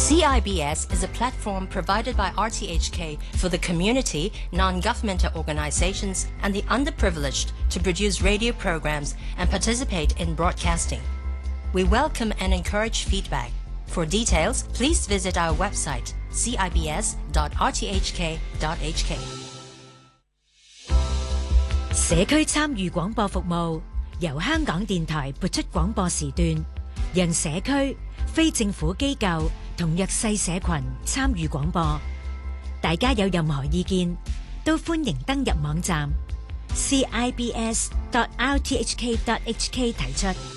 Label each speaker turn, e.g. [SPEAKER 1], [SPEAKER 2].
[SPEAKER 1] CIBS is a platform provided by RTHK for the community, non-governmental organizations, and the underprivileged to produce radio programs and participate in broadcasting. We welcome and encourage feedback. For details, please visit our website, cibs.rthk.hk.
[SPEAKER 2] 社區參與廣播服務由香港電台撥出廣播時段，讓社區、非政府機構同弱勢社群參與廣播。大家有任何意見，都歡迎登入網站 cibs.rthk.hk 提出。